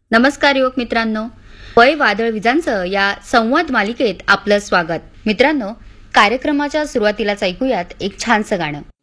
नमस्कार युवक मित्रांनो, वय वादळ विजांचं या संवाद मालिकेत आपलं स्वागत. मित्रांनो, कार्यक्रमाच्या सुरुवातीलाच ऐकूयात एक छानसं गाणं.